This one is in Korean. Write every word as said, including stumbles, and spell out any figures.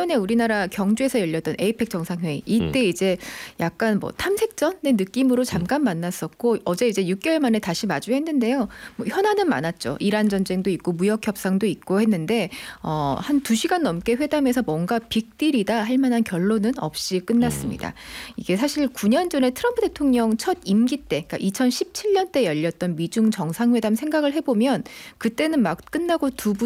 이번에 우리나라 경주에서 열렸던 에이펙 정상회의 이때 음. 이제 약간 뭐 탐색전의 느낌으로 잠깐 음. 만났었고 어제 이제 육 개월 만에 다시 마주했는데요. 뭐 현안은 많았죠. 이란 전쟁도 있고 무역 협상도 있고 했는데 어, 한 두 시간 넘게 회담에서 뭔가 빅딜이다 할 만한 결론은 없이 끝났습니다. 음. 이게 사실 구 년 전에 트럼프 대통령 첫 임기 때 그러니까 이천십칠 년 때 열렸던 미중 정상회담 생각을 해보면 그때는 막 끝나고 두 분